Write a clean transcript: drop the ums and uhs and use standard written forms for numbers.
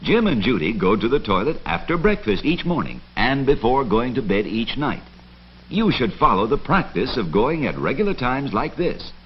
Jim and Judy go to the toilet after breakfast each morning and before going to bed each night. You should follow the practice of going at regular times like this.